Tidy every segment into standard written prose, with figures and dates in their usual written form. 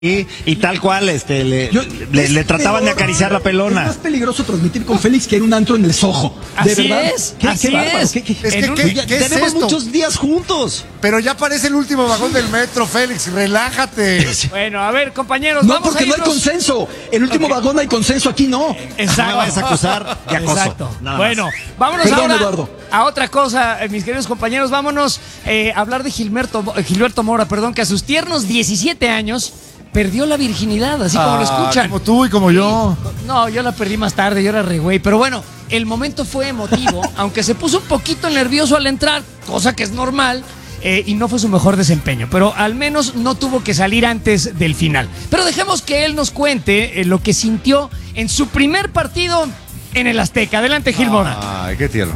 Y tal cual, le trataban de acariciar la pelona. Es más peligroso transmitir con Félix que en un antro en el Soho. ¿De así verdad? es, ¿Qué así bárbaro? es. Tenemos esto? muchos días juntos. Pero ya parece el último vagón del metro, Félix, relájate. Bueno, a ver, compañeros, No, vamos porque a no irnos. hay consenso. El último vagón hay consenso, aquí no. Exacto. No me vayas a acusar de acoso. Exacto. Nada Bueno, más. vámonos Perdón, ahora Eduardo. a otra cosa, mis queridos compañeros. Vámonos a hablar de Gilberto Mora, perdón, que a sus tiernos 17 años perdió la virginidad, así como lo escuchan. Como tú y como yo. No, yo la perdí más tarde, yo era re güey. Pero bueno, el momento fue emotivo, aunque se puso un poquito nervioso al entrar, cosa que es normal, y no fue su mejor desempeño. Pero al menos no tuvo que salir antes del final. Pero dejemos que él nos cuente lo que sintió en su primer partido en el Azteca. Adelante, Gil Mora. Ay, qué tierno.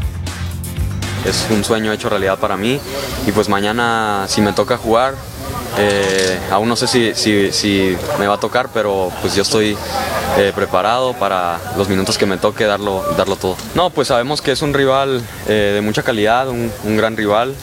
Es un sueño hecho realidad para mí y pues mañana si me toca jugar, aún no sé si me va a tocar, pero pues yo estoy preparado para los minutos que me toque darlo todo. No, pues sabemos que es un rival de mucha calidad, un gran rival,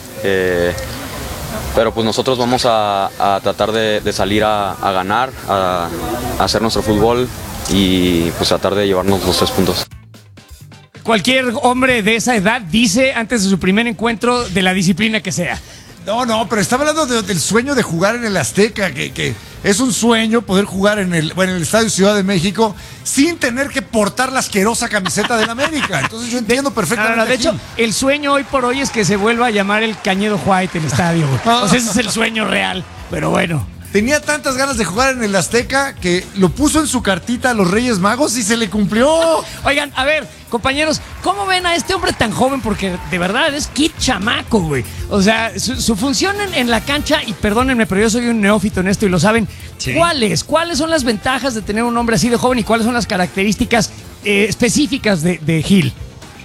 pero pues nosotros vamos a tratar de salir a ganar, a hacer nuestro fútbol y pues tratar de llevarnos los 3 puntos. Cualquier hombre de esa edad dice antes de su primer encuentro de la disciplina que sea. No, pero estaba hablando del sueño de jugar en el Azteca, que es un sueño poder jugar en el Estadio Ciudad de México sin tener que portar la asquerosa camiseta del América. Entonces yo entiendo perfectamente. No, de hecho, el sueño hoy por hoy es que se vuelva a llamar el Cañedo White el estadio, güey. O sea, ese es el sueño real, pero bueno. Tenía tantas ganas de jugar en el Azteca que lo puso en su cartita a los Reyes Magos y se le cumplió. Oigan, a ver, compañeros, ¿cómo ven a este hombre tan joven? Porque de verdad es kid chamaco, güey. O sea, su función en la cancha, y perdónenme, pero yo soy un neófito en esto y lo saben. Sí. ¿Cuáles son las ventajas de tener un hombre así de joven y cuáles son las características específicas de Gil?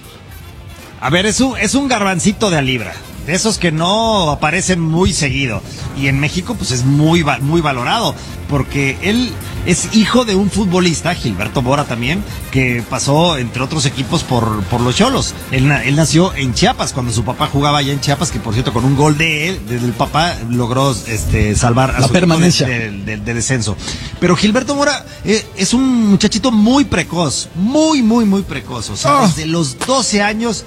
A ver, es un garbancito de a libra. De esos que no aparecen muy seguido. Y en México pues es muy valorado, porque él es hijo de un futbolista, Gilberto Mora también, que pasó entre otros equipos por los Xolos. Él nació en Chiapas, cuando su papá jugaba allá en Chiapas, que por cierto con un gol de él, del papá, logró salvar a la su permanencia de descenso. Pero Gilberto Mora es un muchachito muy precoz, muy precoz. O sea, desde los 12 años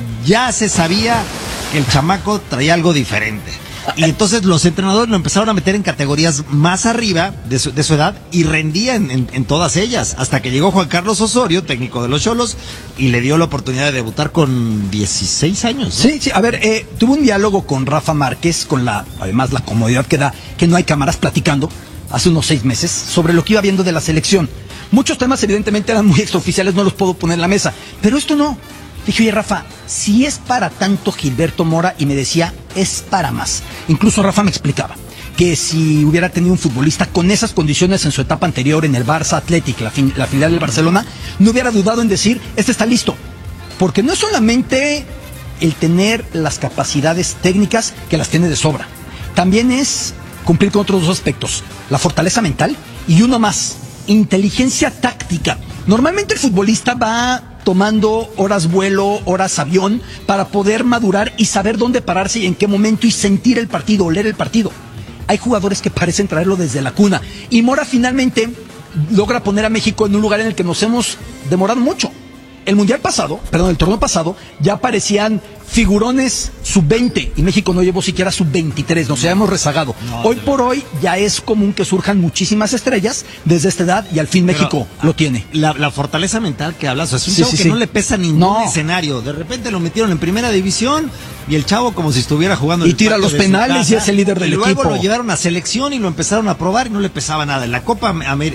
ya se sabía que el chamaco traía algo diferente. Y entonces los entrenadores lo empezaron a meter en categorías más arriba de su edad y rendía en todas ellas, hasta que llegó Juan Carlos Osorio, técnico de los Xolos, y le dio la oportunidad de debutar con 16 años, ¿no? Sí, a ver, tuve un diálogo con Rafa Márquez, además la comodidad que da, que no hay cámaras, platicando hace unos 6 meses sobre lo que iba viendo de la selección. Muchos temas evidentemente eran muy extraoficiales, no los puedo poner en la mesa, pero esto no. Dije, oye, Rafa, si es para tanto Gilberto Mora, y me decía, es para más. Incluso Rafa me explicaba que si hubiera tenido un futbolista con esas condiciones en su etapa anterior en el Barça Athletic, la filial del Barcelona, no hubiera dudado en decir, este está listo. Porque no es solamente el tener las capacidades técnicas, que las tiene de sobra. También es cumplir con otros 2 aspectos, la fortaleza mental y uno más, inteligencia táctica. Normalmente el futbolista va tomando horas vuelo, horas avión, para poder madurar y saber dónde pararse y en qué momento, y sentir el partido, oler el partido. Hay jugadores que parecen traerlo desde la cuna, y Mora finalmente logra poner a México en un lugar en el que nos hemos demorado mucho. El torneo pasado, ya aparecían figurones sub-20 y México no llevó siquiera sub-23, nos habíamos rezagado. Hoy por hoy ya es común que surjan muchísimas estrellas desde esta edad, y al fin México lo tiene. La fortaleza mental que hablas, es un chavo que no le pesa ningún escenario. De repente lo metieron en primera división y el chavo como si estuviera jugando y tira los penales y es el líder del equipo. Luego lo llevaron a selección y lo empezaron a probar y no le pesaba nada. En la Copa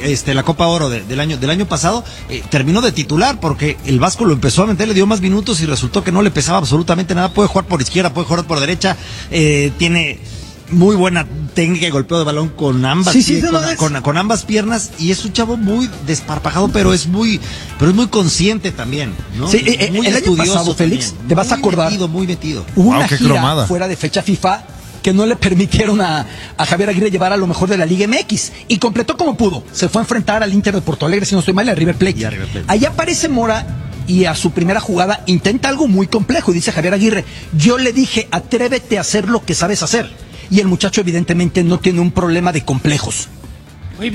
Oro del año pasado terminó de titular porque el Vasco lo empezó a meter, le dio más minutos y resultó que no le pesaba absolutamente nada. Puede jugar por izquierda, puede jugar por derecha, tiene muy buena técnica de golpeo de balón con ambas, con ambas piernas, y es un chavo muy desparpajado, pero es muy consciente también, ¿no? Sí, el año pasado, Félix, te vas a acordar, muy metido. Hubo una gira fuera de fecha FIFA que no le permitieron a Javier Aguirre llevar a lo mejor de la Liga MX, y completó como pudo. Se fue a enfrentar al Inter de Porto Alegre, si no estoy mal, al River Plate. Allá aparece Mora y a su primera jugada intenta algo muy complejo, y dice Javier Aguirre, yo le dije, atrévete a hacer lo que sabes hacer. Y el muchacho evidentemente no tiene un problema de complejos.